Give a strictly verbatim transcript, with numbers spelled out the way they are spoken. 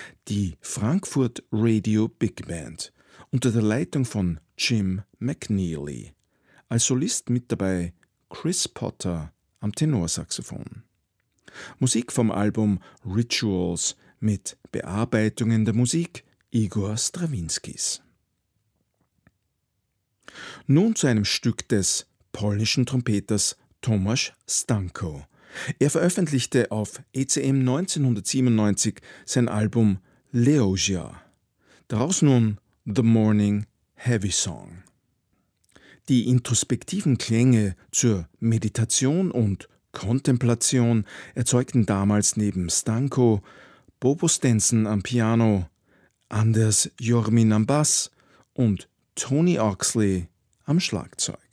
die Frankfurt Radio Big Band unter der Leitung von Jim McNeely. Als Solist mit dabei Chris Potter am Tenorsaxophon. Musik vom Album Rituals mit Bearbeitungen der Musik Igor Strawinskys. Nun zu einem Stück des polnischen Trompeters Tomasz Stanko. Er veröffentlichte auf E C M neunzehnhundertsiebenundneunzig sein Album Leosia. Daraus nun The Morning Heavy Song. Die introspektiven Klänge zur Meditation und Kontemplation erzeugten damals neben Stanko Bobo Stenson am Piano, Anders Jormin am Bass und Tony Oxley am Schlagzeug.